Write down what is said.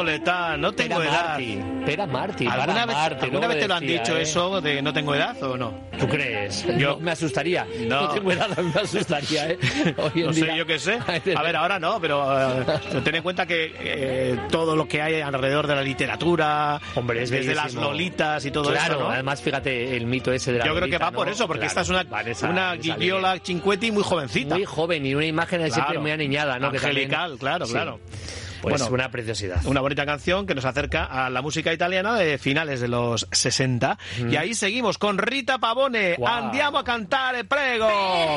soledad, no tengo edad. Pera Martí. ¿Alguna vez te lo han dicho eso de no tengo edad o no? ¿Tú crees? Yo me asustaría. No tengo edad, a mí me asustaría, ¿eh? No sé, yo qué sé. A ver, ahora no, pero ten en cuenta que todo lo que hay alrededor de la literatura, hombre, es desde las lolitas y todo eso, claro, ¿no? Además, fíjate, el mito ese de la yo creo lolita, que va por eso, porque esta es una Guilliola Cinquetti muy jovencita. Muy joven y una imagen siempre muy aniñada, ¿no? Angelical, claro. Pues una preciosidad. Una bonita canción que nos acerca a la música italiana de finales de los 60. Y ahí seguimos con Rita Pavone. Andiamo a cantare, prego.